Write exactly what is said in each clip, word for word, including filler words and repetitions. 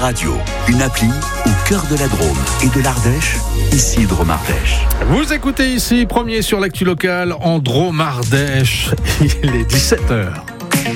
Radio, une appli au cœur de la Drôme et de l'Ardèche, ici Drôme Ardèche. Vous écoutez ici, premier sur l'actu locale en Drôme Ardèche. Il est dix-sept heures.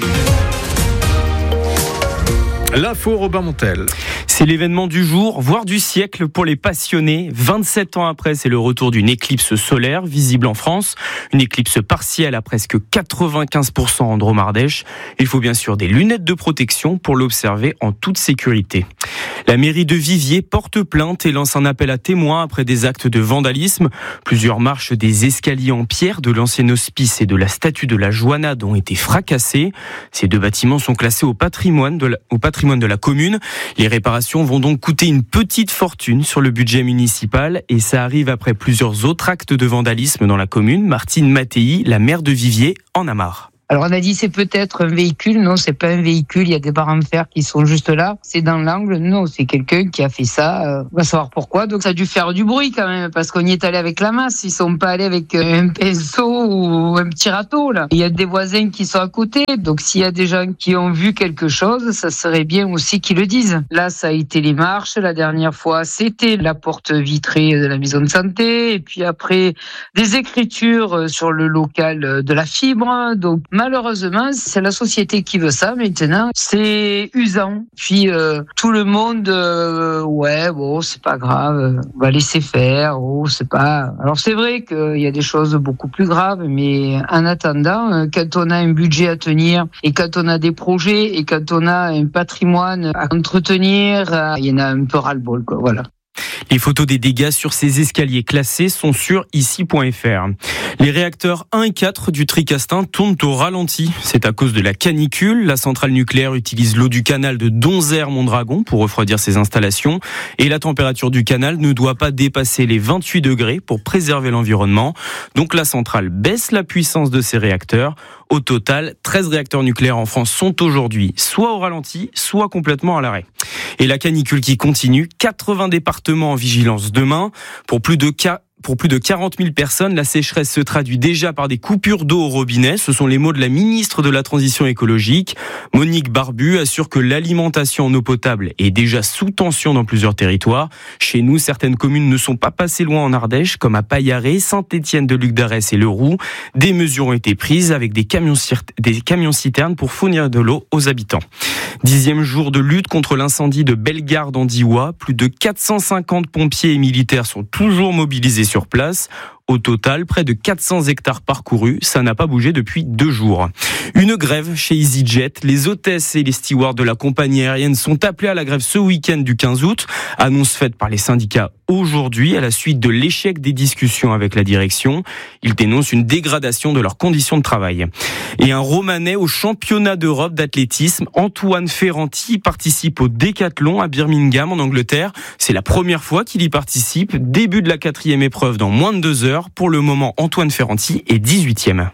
L'info, Robin Montel. C'est l'événement du jour, voire du siècle pour les passionnés. vingt-sept ans après, c'est le retour d'une éclipse solaire visible en France. Une éclipse partielle à presque quatre-vingt-quinze pour cent en Drôme Ardèche. Il faut bien sûr des lunettes de protection pour l'observer en toute sécurité. La mairie de Viviers porte plainte et lance un appel à témoins après des actes de vandalisme. Plusieurs marches des escaliers en pierre de l'ancien hospice et de la statue de la Joannade ont été fracassées. Ces deux bâtiments sont classés au patrimoine de la, au patrimoine de la commune. Les réparations vont donc coûter une petite fortune sur le budget municipal et ça arrive après plusieurs autres actes de vandalisme dans la commune. Martine Mattei, la maire de Viviers, en a marre. Alors on a dit c'est peut-être un véhicule, non c'est pas un véhicule, il y a des barres en fer qui sont juste là, c'est dans l'angle, non c'est quelqu'un qui a fait ça, euh, on va savoir pourquoi, donc ça a dû faire du bruit quand même, parce qu'on y est allé avec la masse, ils sont pas allés avec un pinceau ou un petit râteau là. Il y a des voisins qui sont à côté, donc s'il y a des gens qui ont vu quelque chose, ça serait bien aussi qu'ils le disent. Là ça a été les marches, la dernière fois c'était la porte vitrée de la maison de santé, et puis après des écritures sur le local de la fibre, donc malheureusement, c'est la société qui veut ça maintenant. C'est usant. Puis euh, tout le monde, euh, ouais, bon, c'est pas grave, on va laisser faire. Oh, c'est pas. Alors c'est vrai qu'il y a des choses beaucoup plus graves, mais en attendant, quand on a un budget à tenir et quand on a des projets et quand on a un patrimoine à entretenir, il y en a un peu ras-le-bol, quoi. Voilà. Les photos des dégâts sur ces escaliers classés sont sur ici point f r. Les réacteurs un et quatre du Tricastin tournent au ralenti. C'est à cause de la canicule. La centrale nucléaire utilise l'eau du canal de Donzère-Mondragon pour refroidir ses installations. Et la température du canal ne doit pas dépasser les vingt-huit degrés pour préserver l'environnement. Donc la centrale baisse la puissance de ses réacteurs. Au total, treize réacteurs nucléaires en France sont aujourd'hui soit au ralenti, soit complètement à l'arrêt. Et la canicule qui continue, quatre-vingts départements en vigilance demain. Pour plus de cas Pour plus de quarante mille personnes, la sécheresse se traduit déjà par des coupures d'eau au robinet. Ce sont les mots de la ministre de la Transition écologique. Monique Barbu assure que l'alimentation en eau potable est déjà sous tension dans plusieurs territoires. Chez nous, certaines communes ne sont pas passées loin en Ardèche, comme à Paillaré, Saint-Étienne-de-Luc d'Arès et Le Roux. Des mesures ont été prises avec des camions, des camions citernes pour fournir de l'eau aux habitants. Dixième jour de lutte contre l'incendie de Bellegarde en Diois. Plus de quatre cent cinquante pompiers et militaires sont toujours mobilisés sur place. Au total, près de quatre cents hectares parcourus, ça n'a pas bougé depuis deux jours. Une grève chez EasyJet. Les hôtesses et les stewards de la compagnie aérienne sont appelés à la grève ce week-end du quinze août. Annonce faite par les syndicats aujourd'hui à la suite de l'échec des discussions avec la direction. Ils dénoncent une dégradation de leurs conditions de travail. Et un Romanais au championnat d'Europe d'athlétisme, Antoine Ferranti, participe au décathlon à Birmingham en Angleterre. C'est la première fois qu'il y participe. Début de la quatrième épreuve dans moins de deux heures. Pour le moment, Antoine Ferranti est dix-huitième.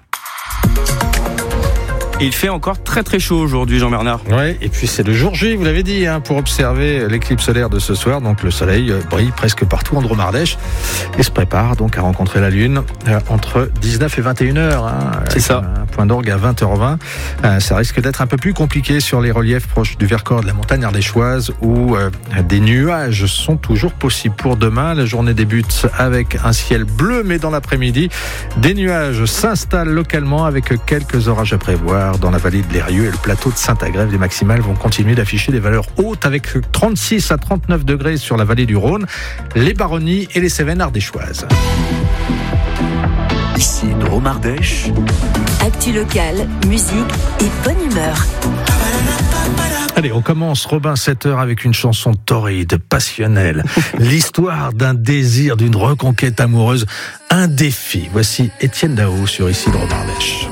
Et il fait encore très très chaud aujourd'hui, Jean-Bernard. Ouais, et puis c'est le jour J, vous l'avez dit, hein, pour observer l'éclipse solaire de ce soir. Donc le soleil brille presque partout en Drôme Ardèche et se prépare donc à rencontrer la Lune euh, entre dix-neuf et vingt et une heures. Hein, c'est ça. Un point d'orgue à vingt heures vingt. Euh, ça risque d'être un peu plus compliqué sur les reliefs proches du Vercors de la montagne ardéchoise où euh, des nuages sont toujours possibles pour demain. La journée débute avec un ciel bleu, mais dans l'après-midi, des nuages s'installent localement avec quelques orages à prévoir dans la vallée de l'Eyrieux et le plateau de Saint-Agrève. Les maximales vont continuer d'afficher des valeurs hautes avec trente-six à trente-neuf degrés sur la vallée du Rhône, les Baronnies et les Cévennes ardéchoises. Ici Drôme Ardèche. Actu locale, musique et bonne humeur. Allez, on commence, Robin, sept heures avec une chanson torride, passionnelle. L'histoire d'un désir, d'une reconquête amoureuse, un défi. Voici Étienne Dao sur Ici Drôme Ardèche.